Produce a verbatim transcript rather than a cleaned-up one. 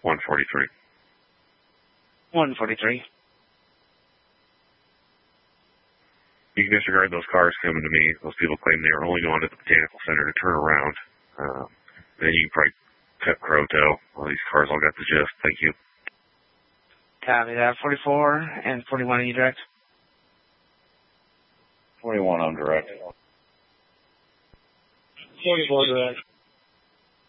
one forty-three. one forty-three. You can disregard those cars coming to me. Those people claim they were only going to the Botanical Center to turn around. Um, then you can probably cut Croto. Well, these cars all got the gist. Thank you. Copy that. forty-four and forty-one, are you direct? forty-one, I'm direct. forty-four direct.